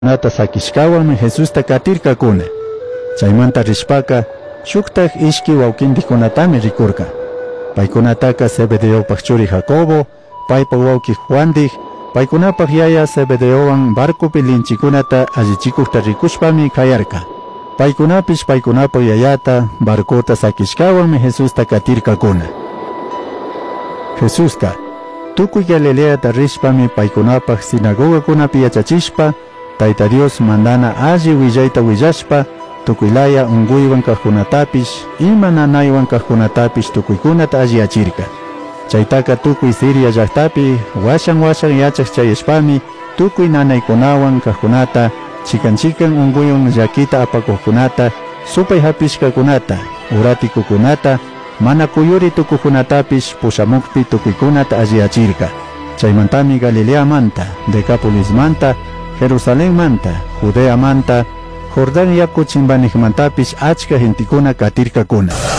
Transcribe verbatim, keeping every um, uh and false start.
nata sakishkawanmi Jesusta katirkakuna. Chaymanta rishpaka shuktak ishki wawkintikunatami rikurka. Paykunataka Zebedeopaq churi Jacobo, paypa wawki Juandij, paykunapaq yaya Zebedeowan barcupi linchikunata allichikuqta rikushpami kayarka. Paykunapish paykunapaq yayata barcuta sakishkawanmi Jesusta katirkakuna. Jesuska tukuy Galileata rishpami paykunapaq sinagogakunapi yachachishpa, Tayta Dios mandana alli willayta willashpa, tukuylaya unkuywan kaqkunatapish ima nanaywan kaqkunatapish tukuykunata alliyachirka. Chaytaka tukuy Siria llaqtapi washan washan yachaq chayashpami tukuy nanaykunawan kaqkunata, chikan chikan unkuywan llakita apakuqkunata, supay hapishkakunata, uratikukunata, mana kuyuri tukukunatapish pushamukpi tukuykunata alliyachirka. Chaymantami Galileamanta, Decapolismanta, Jerusalenmanta, Judeamanta, Jordán yaku chimbanijmantapish achka gentikuna katirkakuna.